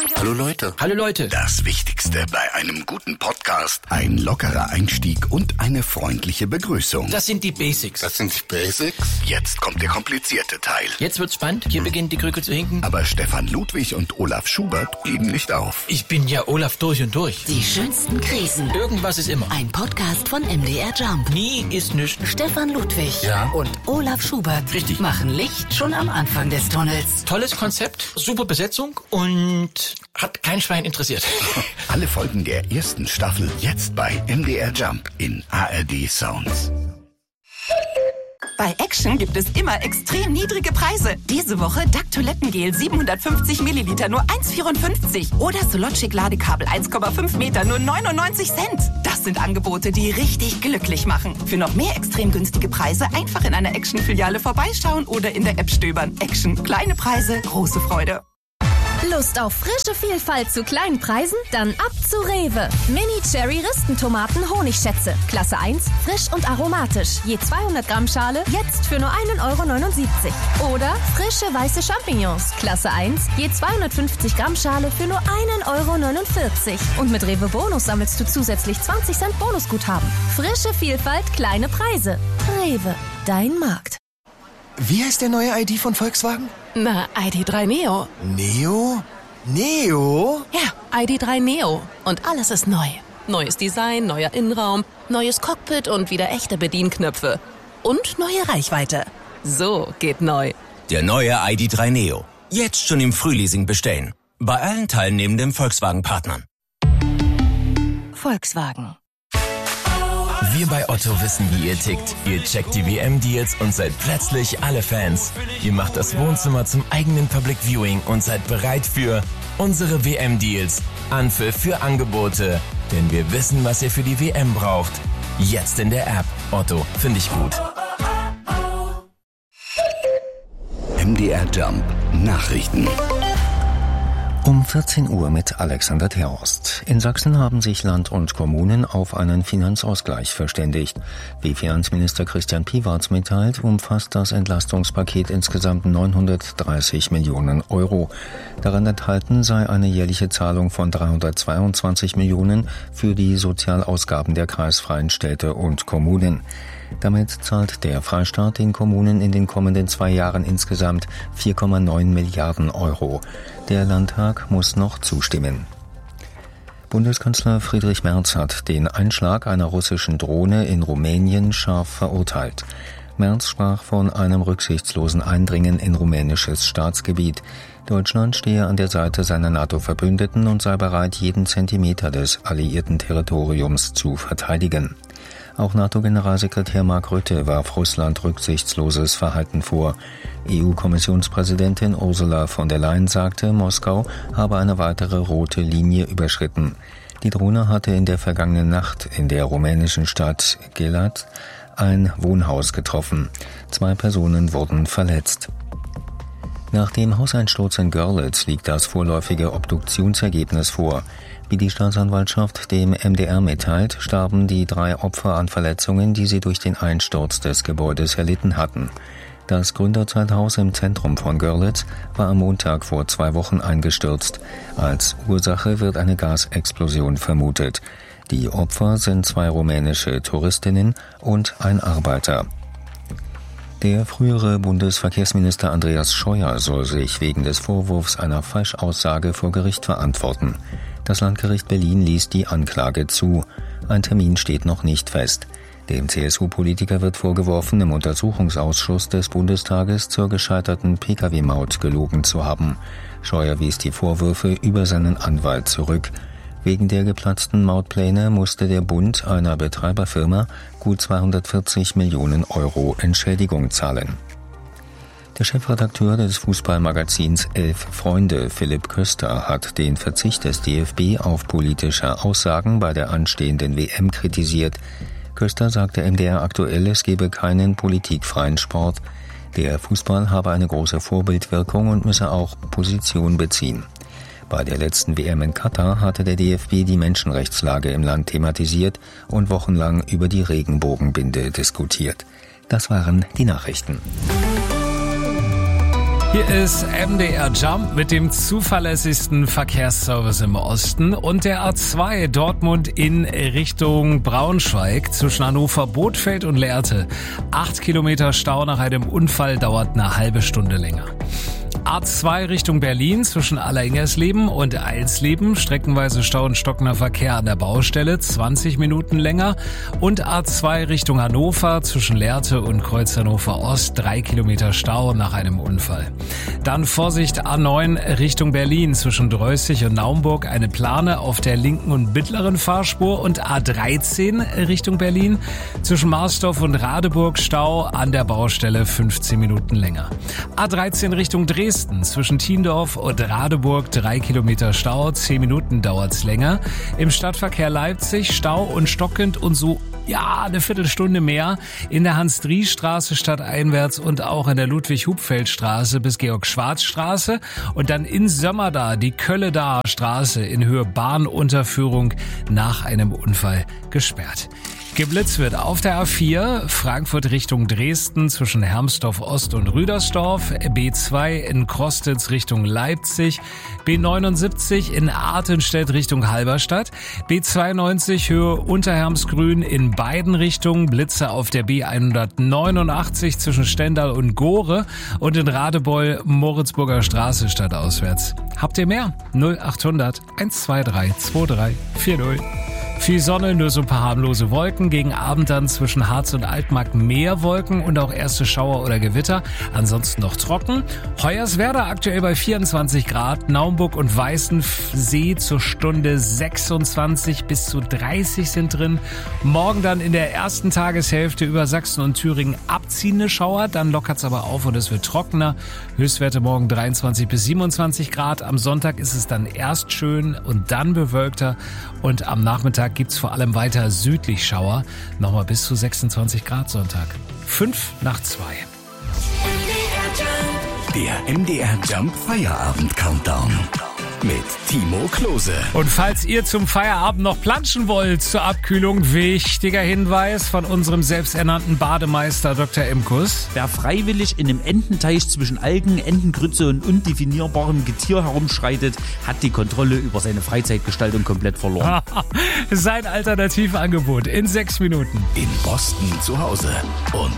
Hallo Leute. Hallo Leute. Das Wichtigste bei einem guten Podcast: ein lockerer Einstieg und eine freundliche Begrüßung. Das sind die Basics. Jetzt kommt der komplizierte Teil. Jetzt wird's spannend. Hier beginnt die Krücke zu hinken. Aber Stefan Ludwig und Olaf Schubert geben nicht auf. Ich bin ja Olaf durch und durch. Die schönsten Krisen. Irgendwas ist immer. Ein Podcast von MDR Jump. Nie ist nichts. Stefan Ludwig Ja. und Olaf Schubert Richtig. machen Licht schon am Anfang des Tunnels. Tolles Konzept, super Besetzung und hat kein Schwein interessiert. Alle Folgen der ersten Staffel jetzt bei MDR Jump in ARD Sounds. Bei Action gibt es immer extrem niedrige Preise. Diese Woche Duck Toilettengel 750 Milliliter nur 1,54. Oder Sologic Ladekabel 1,5 Meter nur 99 Cent. Das sind Angebote, die richtig glücklich machen. Für noch mehr extrem günstige Preise einfach in einer Action-Filiale vorbeischauen oder in der App stöbern. Action. Kleine Preise, große Freude. Lust auf frische Vielfalt zu kleinen Preisen? Dann ab zu Rewe. Mini-Cherry-Ristentomaten Honigschätze. Klasse 1, frisch und aromatisch. Je 200 Gramm Schale, jetzt für nur 1,79 €. Oder frische weiße Champignons. Klasse 1, je 250 Gramm Schale für nur 1,49 €. Und mit Rewe Bonus sammelst du zusätzlich 20 Cent Bonusguthaben. Frische Vielfalt, kleine Preise. Rewe, dein Markt. Wie heißt der neue ID von Volkswagen? Na, ID.3 Neo. Neo? Neo? Ja, ID.3 Neo. Und alles ist neu. Neues Design, neuer Innenraum, neues Cockpit und wieder echte Bedienknöpfe. Und neue Reichweite. So geht neu. Der neue ID.3 Neo. Jetzt schon im Frühleasing bestellen. Bei allen teilnehmenden Volkswagen-Partnern. Volkswagen. Wir bei Otto wissen, wie ihr tickt. Ihr checkt die WM-Deals und seid plötzlich alle Fans. Ihr macht das Wohnzimmer zum eigenen Public Viewing und seid bereit für unsere WM-Deals. Anpfiff für Angebote. Denn wir wissen, was ihr für die WM braucht. Jetzt in der App. Otto, finde ich gut. MDR Jump Nachrichten. Um 14 Uhr mit Alexander Terhorst. In Sachsen haben sich Land und Kommunen auf einen Finanzausgleich verständigt. Wie Finanzminister Christian Piwarz mitteilt, umfasst das Entlastungspaket insgesamt 930 Millionen €. Daran enthalten sei eine jährliche Zahlung von 322 Millionen für die Sozialausgaben der kreisfreien Städte und Kommunen. Damit zahlt der Freistaat den Kommunen in den kommenden 2 Jahren insgesamt 4,9 Milliarden €. Der Landtag muss noch zustimmen. Bundeskanzler Friedrich Merz hat den Einschlag einer russischen Drohne in Rumänien scharf verurteilt. Merz sprach von einem rücksichtslosen Eindringen in rumänisches Staatsgebiet. Deutschland stehe an der Seite seiner NATO-Verbündeten und sei bereit, jeden Zentimeter des alliierten Territoriums zu verteidigen. Auch NATO-Generalsekretär Mark Rutte warf Russland rücksichtsloses Verhalten vor. EU-Kommissionspräsidentin Ursula von der Leyen sagte, Moskau habe eine weitere rote Linie überschritten. Die Drohne hatte in der vergangenen Nacht in der rumänischen Stadt Galați ein Wohnhaus getroffen. 2 Personen wurden verletzt. Nach dem Hauseinsturz in Görlitz liegt das vorläufige Obduktionsergebnis vor. Wie die Staatsanwaltschaft dem MDR mitteilt, starben die 3 Opfer an Verletzungen, die sie durch den Einsturz des Gebäudes erlitten hatten. Das Gründerzeithaus im Zentrum von Görlitz war am Montag vor 2 Wochen eingestürzt. Als Ursache wird eine Gasexplosion vermutet. Die Opfer sind 2 rumänische Touristinnen und ein Arbeiter. Der frühere Bundesverkehrsminister Andreas Scheuer soll sich wegen des Vorwurfs einer Falschaussage vor Gericht verantworten. Das Landgericht Berlin ließ die Anklage zu. Ein Termin steht noch nicht fest. Dem CSU-Politiker wird vorgeworfen, im Untersuchungsausschuss des Bundestages zur gescheiterten Pkw-Maut gelogen zu haben. Scheuer wies die Vorwürfe über seinen Anwalt zurück. Wegen der geplatzten Mautpläne musste der Bund einer Betreiberfirma gut 240 Millionen € Entschädigung zahlen. Der Chefredakteur des Fußballmagazins 11 Freunde, Philipp Köster, hat den Verzicht des DFB auf politische Aussagen bei der anstehenden WM kritisiert. Köster sagte MDR aktuell, es gebe keinen politikfreien Sport. Der Fußball habe eine große Vorbildwirkung und müsse auch Position beziehen. Bei der letzten WM in Katar hatte der DFB die Menschenrechtslage im Land thematisiert und wochenlang über die Regenbogenbinde diskutiert. Das waren die Nachrichten. Hier ist MDR Jump mit dem zuverlässigsten Verkehrsservice im Osten und der A2 Dortmund in Richtung Braunschweig zwischen Hannover, Bothfeld und Lehrte. 8 Kilometer Stau nach einem Unfall, dauert eine halbe Stunde länger. A2 Richtung Berlin zwischen Alleringhersleben und Eilsleben, streckenweise Stau und stockender Verkehr an der Baustelle, 20 Minuten länger. Und A2 Richtung Hannover zwischen Lehrte und Kreuz Hannover Ost, 3 Kilometer Stau nach einem Unfall. Dann Vorsicht A9 Richtung Berlin zwischen Drößig und Naumburg, eine Plane auf der linken und mittleren Fahrspur. Und A13 Richtung Berlin zwischen Marsdorf und Radeburg, Stau an der Baustelle, 15 Minuten länger. A13 Richtung Dresden zwischen Thiendorf und Radeburg, 3 Kilometer Stau, 10 Minuten dauert's länger. Im Stadtverkehr Leipzig Stau und stockend und so eine Viertelstunde mehr in der Hans-Dries-Straße stadteinwärts und auch in der Ludwig-Hupfeld-Straße bis Georg-Schwarz-Straße und dann in Sömmerda die Kölledaer Straße in Höhe Bahnunterführung nach einem Unfall gesperrt. Geblitzt wird auf der A4 Frankfurt Richtung Dresden zwischen Hermsdorf Ost und Rüdersdorf, B2 in Krostitz Richtung Leipzig, B79 in Artenstedt Richtung Halberstadt, B92 Höhe Unterhermsgrün in beiden Richtungen, Blitze auf der B189 zwischen Stendal und Gore und in Radebeul Moritzburger Straße stadtauswärts. Habt ihr mehr? 0800 123 2340. Viel Sonne, nur so ein paar harmlose Wolken. Gegen Abend dann zwischen Harz und Altmark mehr Wolken und auch erste Schauer oder Gewitter. Ansonsten noch trocken. Hoyerswerda aktuell bei 24 Grad. Naumburg und Weißensee zur Stunde 26 bis zu 30 sind drin. Morgen dann in der ersten Tageshälfte über Sachsen und Thüringen abziehende Schauer. Dann lockert's aber auf und es wird trockener. Höchstwerte morgen 23 bis 27 Grad. Am Sonntag ist es dann erst schön und dann bewölkter. Und am Nachmittag gibt's vor allem weiter südlich Schauer. Nochmal bis zu 26 Grad Sonntag. 5:02. Der MDR Jump Feierabend Countdown mit Timo Klose. Und falls ihr zum Feierabend noch planschen wollt zur Abkühlung, wichtiger Hinweis von unserem selbsternannten Bademeister Dr. Imkus. Wer freiwillig in einem Ententeich zwischen Algen, Entengrütze und undefinierbarem Getier herumschreitet, hat die Kontrolle über seine Freizeitgestaltung komplett verloren. Sein Alternativangebot in 6 Minuten. In Boston zu Hause und